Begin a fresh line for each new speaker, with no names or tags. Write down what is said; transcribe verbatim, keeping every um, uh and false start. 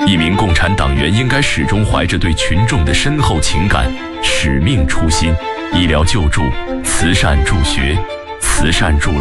一名共产党员应该始终怀着对群众的深厚情感、使命初心，医疗救助、慈善助学、慈善助